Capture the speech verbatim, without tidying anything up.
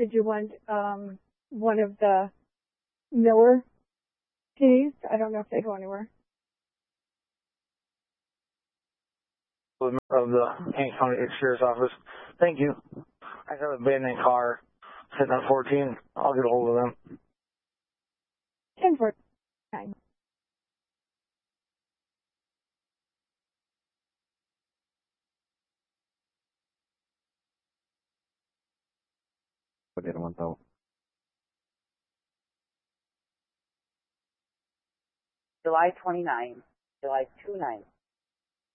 did you want um, one of the Miller keys? I don't know if they go anywhere. Of the Kane County Sheriff's Office. Thank you. I have an abandoned car sitting on fourteen. I'll get a hold of them. ten forty-nine. Put it on though. July twenty-ninth, July twenty-ninth.